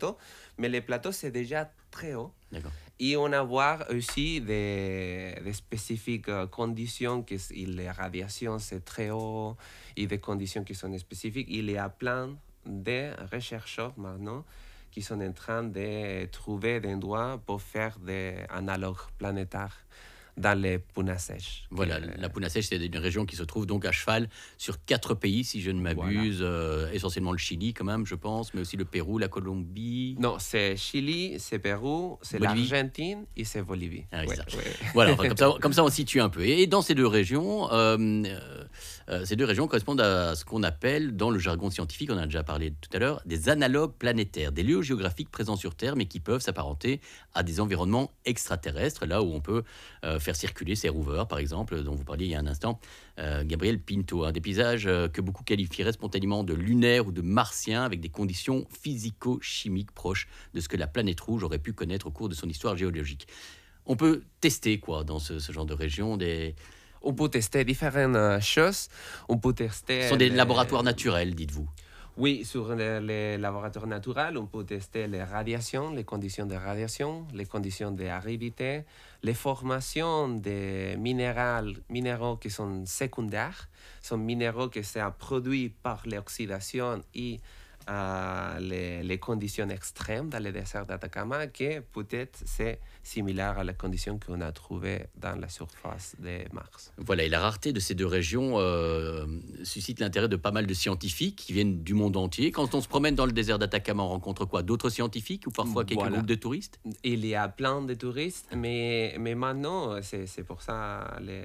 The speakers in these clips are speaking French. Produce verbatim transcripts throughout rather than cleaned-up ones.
plateaux, mais les plateaux, c'est déjà très haut. D'accord. Et on a voir aussi des, des spécifiques euh, conditions, que s- et les radiations, c'est très haut, et des conditions qui sont spécifiques. Il y a plein de chercheurs maintenant qui sont en train de trouver des endroits pour faire des analogues planétaires dans les Puna sèches. Voilà, que- la Puna Sèche, c'est une région qui se trouve donc à cheval sur quatre pays, si je ne m'abuse, euh, essentiellement le Chili quand même, je pense, mais aussi le Pérou, la Colombie, Non, c'est Chili, c'est Pérou, c'est Bolivie. l'Argentine et c'est Bolivie. Ah oui, Ouais, c'est ça. ouais. Voilà, enfin, comme ça, comme ça on situe un peu. Et dans ces deux régions, euh, euh, euh, ces deux régions correspondent à ce qu'on appelle, dans le jargon scientifique, on en a déjà parlé tout à l'heure, des analogues planétaires, des lieux géographiques présents sur Terre, mais qui peuvent s'apparenter à des environnements extraterrestres, là où on peut euh, faire circuler ces rovers, par exemple, dont vous parliez il y a un instant, euh, Gabriel Pinto, un des paysages euh, que beaucoup qualifieraient spontanément de lunaires ou de martiens, avec des conditions physico-chimiques proches de ce que la planète rouge aurait pu connaître au cours de son histoire géologique. On peut tester quoi dans ce, ce genre de région des... On peut tester différentes euh, choses. On peut Ce tester sont des les- laboratoires naturels, dites-vous. Oui, sur les, les laboratoires naturels, on peut tester les radiations, les conditions de radiation, les conditions d'aridité, les formations des minéraux, minéraux qui sont secondaires, sont minéraux qui sont produits par l'oxydation et euh, les, les conditions extrêmes dans le désert d'Atacama, qui peut-être c'est similaire à la condition qu'on a trouvée dans la surface de Mars. Voilà, et la rareté de ces deux régions euh, suscite l'intérêt de pas mal de scientifiques qui viennent du monde entier. Quand on se promène dans le désert d'Atacama, on rencontre quoi? D'autres scientifiques ou parfois quelques Voilà. groupes de touristes? Il y a plein de touristes, mais, mais maintenant, c'est, c'est pour ça les,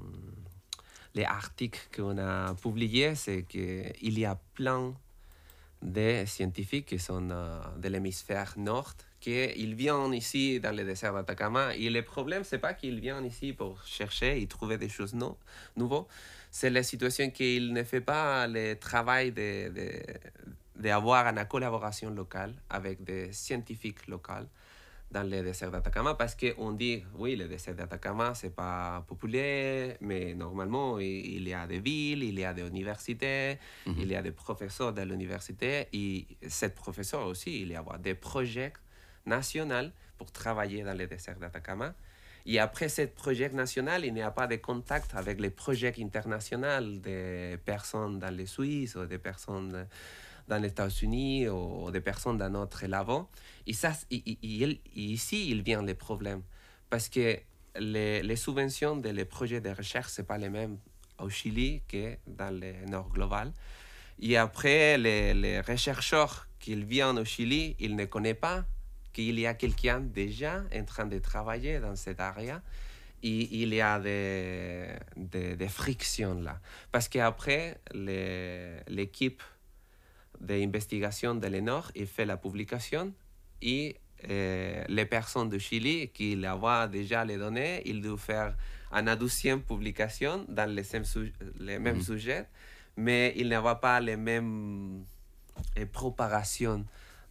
les articles qu'on a publiés, c'est qu'il y a plein de scientifiques qui sont euh, de l'hémisphère nord, qu'ils viennent ici dans le désert d'Atacama. Et le problème, c'est pas qu'ils viennent ici pour chercher et trouver des choses no, nouveaux. C'est la situation qu'ils ne font pas le travail de, de, d'avoir une collaboration locale avec des scientifiques locaux dans le désert d'Atacama, parce qu'on dit, oui, le désert d'Atacama, c'est pas populaire, mais normalement, il il y a des villes, il y a des universités, Mhm. il y a des professeurs de l'université, et cette professeur aussi, il y a des projets nationaux pour travailler dans le désert d'Atacama. Et après ce projet national, il n'y a pas de contact avec les projets internationaux des personnes dans les Suisses ou des personnes dans les États-Unis ou des personnes dans notre labo. Et, ça, et, et, et, et ici, il vient le problème. Parce que les, les subventions des projets de recherche, ce n'est pas les mêmes au Chili que dans le nord global. Et après, les, les chercheurs qui viennent au Chili, ils ne connaissent pas qu'il y a quelqu'un déjà en train de travailler dans cette area. Et il y a des, des, des frictions là. Parce qu'après, les, l'équipe d'investigation de l'E-Nord et fait la publication et euh, les personnes de Chili qui avaient déjà les données, ils doivent faire une douzième publication dans les mêmes, su- les mêmes Mhm. sujets, mais ils n'avaient pas les mêmes eh, préparations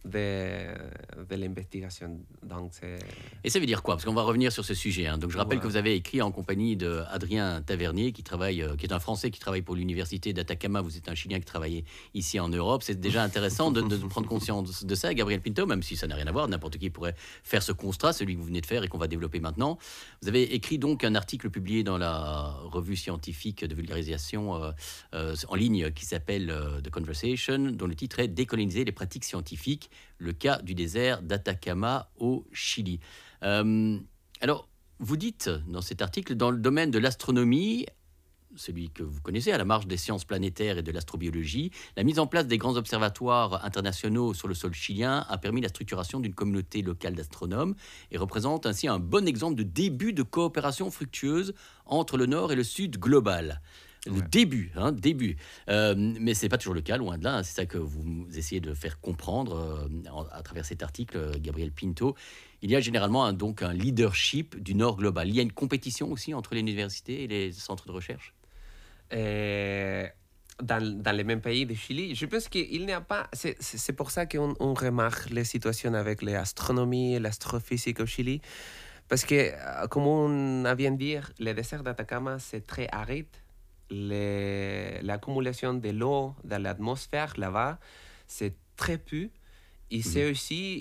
de, de l'investigation. Donc, c'est... Et ça veut dire quoi? Parce qu'on va revenir sur ce sujet. Hein. Donc, je rappelle Ouais. que vous avez écrit en compagnie d'Adrien Tavernier, qui, travaille, euh, qui est un Français qui travaille pour l'université d'Atacama. Vous êtes un Chilien qui travaille ici en Europe. C'est déjà intéressant de, de prendre conscience de ça, Gabriel Pinto, même si ça n'a rien à voir. N'importe qui pourrait faire ce constat, celui que vous venez de faire et qu'on va développer maintenant. Vous avez écrit donc un article publié dans la revue scientifique de vulgarisation euh, euh, en ligne qui s'appelle euh, The Conversation, dont le titre est Décoloniser les pratiques scientifiques, le cas du désert d'Atacama au Chili. Euh, alors, vous dites dans cet article, dans le domaine de l'astronomie, celui que vous connaissez, à la marge des sciences planétaires et de l'astrobiologie, la mise en place des grands observatoires internationaux sur le sol chilien a permis la structuration d'une communauté locale d'astronomes et représente ainsi un bon exemple de début de coopération fructueuse entre le Nord et le Sud global. Le Ouais. début, hein, début. Euh, mais ce n'est pas toujours le cas, loin de là. Hein, c'est ça que vous essayez de faire comprendre euh, en- à travers cet article, euh, Gabriel Pinto. Il y a généralement un, donc un leadership du Nord global. Il y a une compétition aussi entre les universités et les centres de recherche. Euh, dans, dans les mêmes pays de Chili, je pense qu'il n'y a pas... C'est, c'est c'est pour ça qu'on on remarque les situations avec l'astronomie et l'astrophysique au Chili. Parce que, euh, comme on vient de dire, le désert d'Atacama, c'est très aride. Les- l'accumulation de l'eau dans l'atmosphère là-bas, c'est très peu. Et c'est Mhm. aussi,